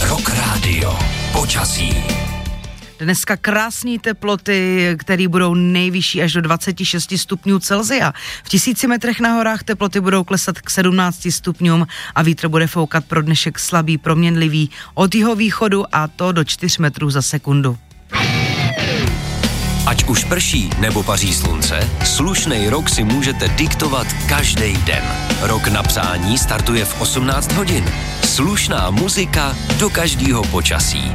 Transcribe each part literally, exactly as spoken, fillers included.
Rock Radio. Počasí. Dneska krásné teploty, které budou nejvyšší až do dvacet šest stupňů Celsia. V tisíci metrech na horách teploty budou klesat k sedmnácti stupňům a vítr bude foukat pro dnešek slabý, proměnlivý od jihovýchodu a to do čtyř metrů za sekundu. Ať už prší nebo paří slunce, slušnej rok si můžete diktovat každý den. Rok na přání startuje v osmnáct hodin. Slušná muzika do každého počasí.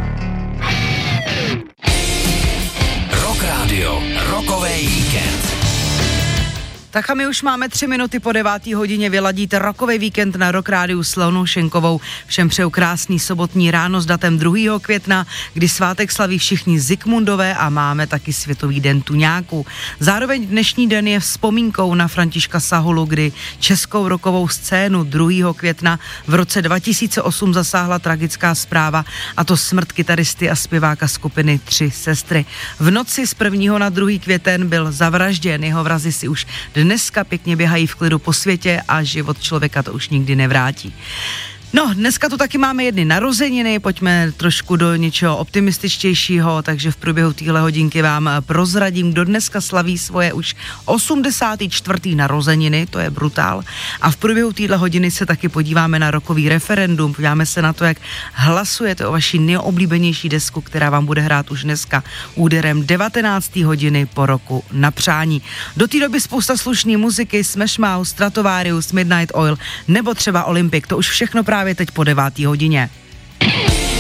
Rock Radio, rokovej víkend. Tak a my už máme tři minuty po devátý hodině, vyladíte rokový víkend na Rock Rádiu s Leonou Šenkovou. Všem přeju krásný sobotní ráno s datem druhého května, kdy svátek slaví všichni Zikmundové a máme taky Světový den tuňáků. Zároveň dnešní den je vzpomínkou na Františka Sahulu, kdy českou rockovou scénu druhého května v roce dva tisíce osm zasáhla tragická zpráva, a to smrt kytaristy a zpěváka skupiny Tři sestry. V noci z prvního na druhý květen byl zavražděn, jeho vrazi si už dneska pěkně běhají v klidu po světě a život člověka to už nikdy nevrátí. No, dneska tu taky máme jedny narozeniny, pojďme trošku do něčeho optimističtějšího, takže v průběhu téhle hodinky vám prozradím, kdo dneska slaví svoje už osmdesáté čtvrté narozeniny, to je brutál. A v průběhu téhle hodiny se taky podíváme na rockový referendum, podíváme se na to, jak hlasujete o vaší nejoblíbenější desku, která vám bude hrát už dneska úderem devatenácté hodiny po roku na přání. Do té doby spousta slušné muziky, Smash Mouth, Stratovarius, Midnight Oil nebo třeba Olympic, to už všechno právě teď po devátý hodině.